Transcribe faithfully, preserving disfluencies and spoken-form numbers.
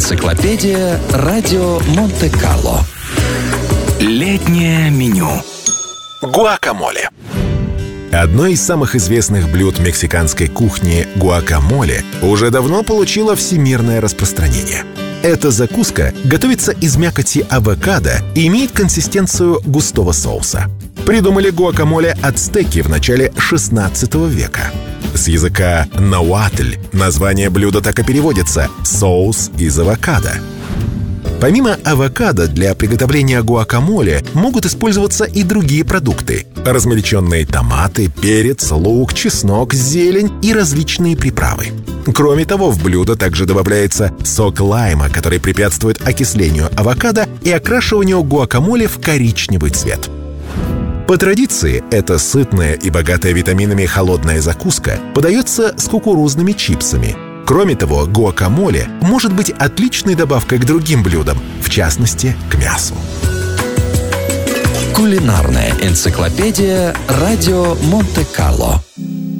энциклопедия Радио Монте-Карло. Летнее меню. Гуакамоле. Одно из самых известных блюд мексиканской кухни — гуакамоле — уже давно получило всемирное распространение. Эта закуска готовится из мякоти авокадо и имеет консистенцию густого соуса. Придумали гуакамоле ацтеки в начале шестнадцатого века. С языка науатль название блюда так и переводится «соус из авокадо». Помимо авокадо для приготовления гуакамоле могут использоваться и другие продукты: размельченные томаты, перец, лук, чеснок, зелень и различные приправы. Кроме того, в блюдо также добавляется сок лайма, который препятствует окислению авокадо и окрашиванию гуакамоле в коричневый цвет. По традиции, эта сытная и богатая витаминами холодная закуска подается с кукурузными чипсами. Кроме того, гуакамоле может быть отличной добавкой к другим блюдам, в частности, к мясу. Кулинарная энциклопедия Радио Монте-Карло.